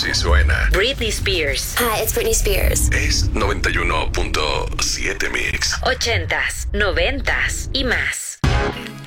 Así suena. Britney Spears. Hi, it's Britney Spears. Es 91.7 Mix. 80s, 90s y más.